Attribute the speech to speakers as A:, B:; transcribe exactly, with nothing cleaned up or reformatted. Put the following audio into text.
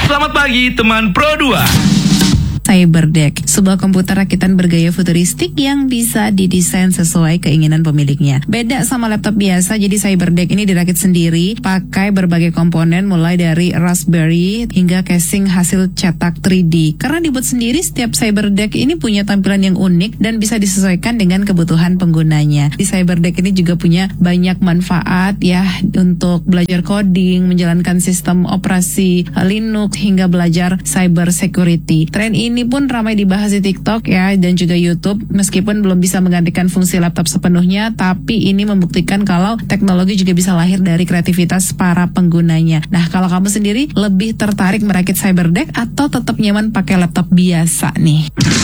A: Selamat pagi teman Pro dua.
B: CyberDeck, sebuah komputer rakitan bergaya futuristik yang bisa didesain sesuai keinginan pemiliknya. Beda sama laptop biasa, jadi CyberDeck ini dirakit sendiri, pakai berbagai komponen mulai dari Raspberry hingga casing hasil cetak tiga D. Karena dibuat sendiri, setiap CyberDeck ini punya tampilan yang unik dan bisa disesuaikan dengan kebutuhan penggunanya. Di CyberDeck ini juga punya banyak manfaat ya untuk belajar coding, menjalankan sistem operasi Linux hingga belajar cyber security. Tren ini Ini pun ramai dibahas di TikTok ya dan juga YouTube. Meskipun belum bisa menggantikan fungsi laptop sepenuhnya, tapi ini membuktikan kalau teknologi juga bisa lahir dari kreativitas para penggunanya. Nah, kalau kamu sendiri lebih tertarik merakit CyberDeck atau tetap nyaman pakai laptop biasa nih?